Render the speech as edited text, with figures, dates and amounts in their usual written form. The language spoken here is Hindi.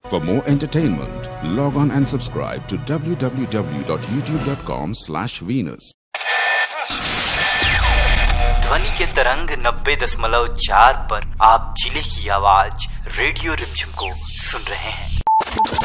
For more entertainment, log on and subscribe to www.youtube.com/Venus. ध्वनि के तरंग 90.4 पर आप जिले की आवाज रेडियो रिमझिम को सुन रहे हैं।